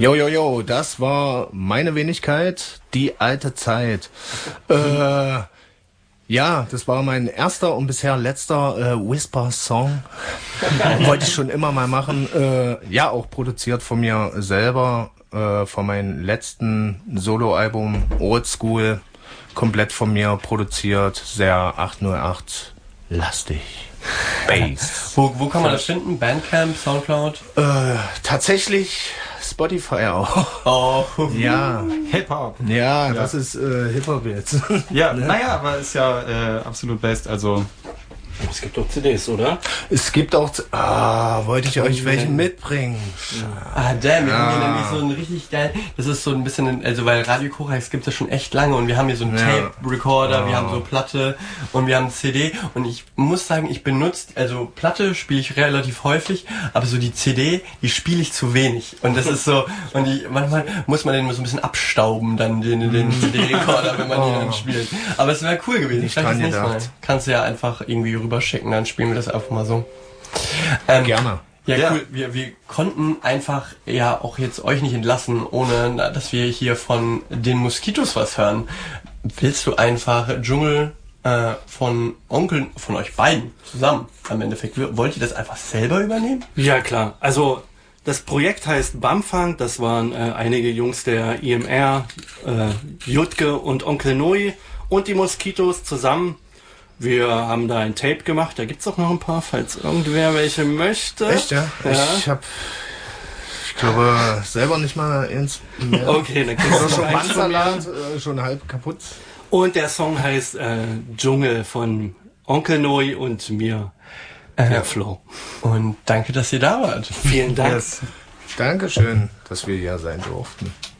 Jo, das war meine Wenigkeit, die alte Zeit. Ja, das war mein erster und bisher letzter Whisper-Song. Wollte ich schon immer mal machen. Ja, auch produziert von mir selber, von meinem letzten Soloalbum Old School. Komplett von mir produziert, sehr 808 lastig. Bass. Wo kann man das finden? Bandcamp, Soundcloud? Tatsächlich Spotify auch. Oh. Ja. Hip-Hop. Ja, das ist Hip-Hop jetzt. Ja, naja, aber ist ja absolut best, also... Es gibt doch CDs, oder? Es gibt auch... wollte ich euch welchen mitbringen. Damn, wir haben hier nämlich so ein richtig geil... Das ist so ein bisschen... Also, weil Radio Korax gibt es schon echt lange und wir haben hier so einen Tape-Recorder, wir haben so Platte und wir haben CD und ich muss sagen, ich benutze... Also, Platte spiele ich relativ häufig, aber so die CD, die spiele ich zu wenig. Und das ist so... Und manchmal muss man den so ein bisschen abstauben, dann den CD-Recorder, wenn man den dann spielt. Aber es wäre cool gewesen. Nicht dran gedacht. Kannst du ja einfach irgendwie rüberschicken, dann spielen wir das einfach mal so. Gerne. Ja, cool. Wir konnten einfach ja auch jetzt euch nicht entlassen, ohne dass wir hier von den Moskitos was hören. Willst du einfach Dschungel von Onkel, von euch beiden zusammen am Endeffekt, wollt ihr das einfach selber übernehmen? Ja, klar. Also das Projekt heißt Bamfang, das waren einige Jungs der IMR, Jutke und Onkel Noi und die Moskitos zusammen. Wir haben da ein Tape gemacht, da gibt's auch noch ein paar, falls irgendwer welche möchte. Echt, ja? Ich glaube, selber nicht mal ins mehr. Okay, dann kriegst du schon eins von mir. Bandsalat, schon halb kaputt. Und der Song heißt Dschungel von Onkel Noi und mir, Herr Flo. Und danke, dass ihr da wart. Vielen Dank. Dankeschön, dass wir hier sein durften.